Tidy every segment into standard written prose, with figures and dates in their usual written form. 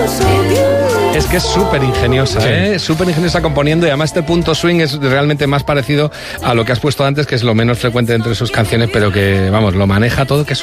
Es que es súper ingeniosa, Sí. Súper ingeniosa componiendo, y además este punto swing es realmente más parecido a lo que has puesto antes, que es lo menos frecuente entre sus canciones, pero que, vamos, lo maneja todo, que es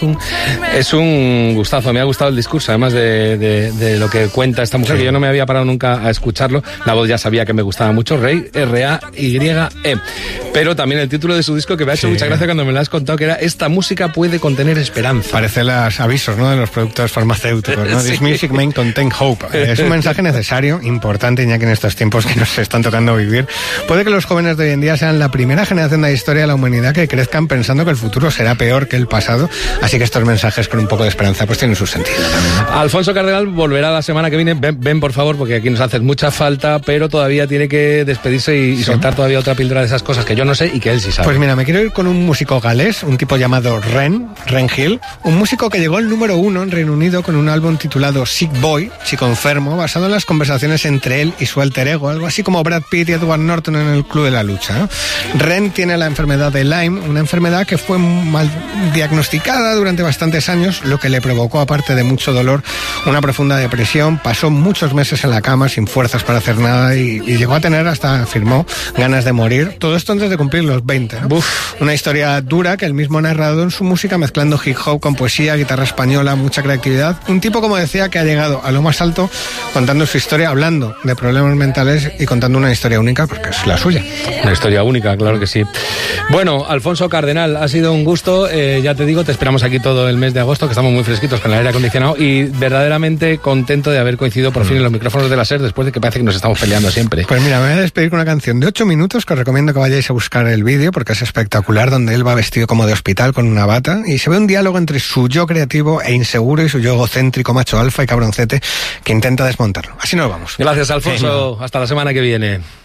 un gustazo. Me ha gustado el discurso, además de lo que cuenta esta mujer, que yo no me había parado nunca a escucharlo. La voz ya sabía que me gustaba mucho, Rey, R-A-Y-E. Pero también el título de su disco, que me ha hecho mucha gracia cuando me lo has contado, que era Esta música puede contener esperanza. Parece los avisos, ¿no?, de los productos farmacéuticos, ¿no? Sí. This music may contain hope. Es un mensaje necesario, importante, ya que en estos tiempos que nos están tocando vivir, puede que los jóvenes de hoy en día sean la primera generación de la historia de la humanidad que crezcan pensando que el futuro será peor que el pasado, así que estos mensajes con un poco de esperanza pues tienen su sentido también. Alfonso Cardenal volverá la semana que viene. Ven, por favor, porque aquí nos haces mucha falta, pero todavía tiene que despedirse y soltar todavía otra píldora de esas cosas que yo no sé y que él sí sabe. Pues mira, me quiero ir con un músico galés, un tipo llamado Ren Hill, un músico que llegó al número 1 en Reino Unido con un álbum titulado Sick Boy, chico enfermo, basado en las conversaciones entre él y su alter ego, algo así como Brad Pitt y Edward Norton en el Club de la Lucha, ¿no? Ren tiene la enfermedad de Lyme, una enfermedad que fue mal diagnosticada durante bastantes años, lo que le provocó, aparte de mucho dolor, una profunda depresión. Pasó muchos meses en la cama sin fuerzas para hacer nada y llegó a tener, hasta afirmó, ganas de morir. Todo esto antes de cumplir los 20, ¿no? Una historia dura que él mismo ha narrado en su música, mezclando hip hop con poesía, guitarra española, mucha creatividad. Un tipo, como decía, que ha llegado a lo más alto contando su historia, hablando de problemas mentales y contando una historia única, porque es la suya. Una historia única, claro que sí. Bueno, Alfonso Cardenal, ha sido un gusto. Ya te digo, te esperamos aquí todo el mes de agosto, que estamos muy fresquitos con el aire acondicionado, y verdaderamente contento de haber coincidido por fin en los micrófonos de la SER, después de que parece que nos estamos peleando siempre. Pues mira, me voy a despedir con una canción de 8 minutos que os recomiendo que vayáis a buscar el vídeo, porque es espectacular, donde él va vestido como de hospital con una bata y se ve un diálogo entre su yo creativo e inseguro y su yo egocéntrico, macho alfa y cabroncete, que intenta desmontarlo. Así nos vamos. Gracias, Alfonso. Hasta la semana que viene.